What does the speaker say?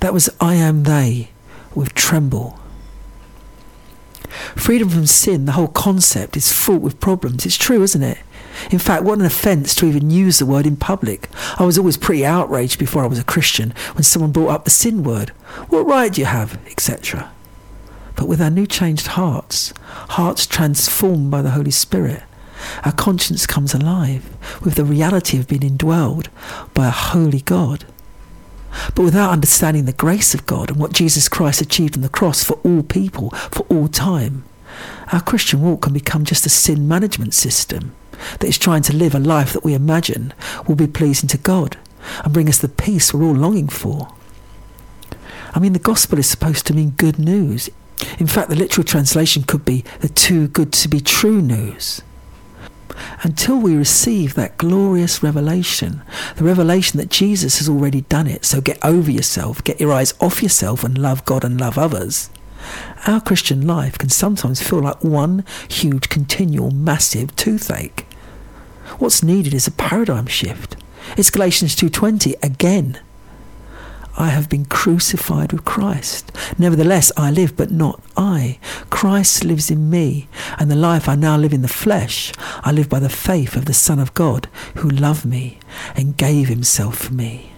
That was I am they with tremble. Freedom from sin, the whole concept, is fraught with problems. It's true, isn't it? In fact, what an offence to even use the word in public. I was always pretty outraged before I was a Christian when someone brought up the sin word. What right do you have? Etc. But with our new changed hearts transformed by the Holy Spirit, our conscience comes alive with the reality of being indwelled by a holy God. But without understanding the grace of God and what Jesus Christ achieved on the cross for all people, for all time, our Christian walk can become just a sin management system that is trying to live a life that we imagine will be pleasing to God and bring us the peace we're all longing for. I mean, the gospel is supposed to mean good news. In fact, the literal translation could be the too good to be true news. Until we receive that glorious revelation, the revelation that Jesus has already done it, so get over yourself, get your eyes off yourself and love God and love others, our Christian life can sometimes feel like one huge, continual, massive toothache. What's needed is a paradigm shift. It's Galatians 2:20 again. I have been crucified with Christ. Nevertheless, I live, but not I. Christ lives in me, and the life I now live in the flesh, I live by the faith of the Son of God, who loved me and gave himself for me.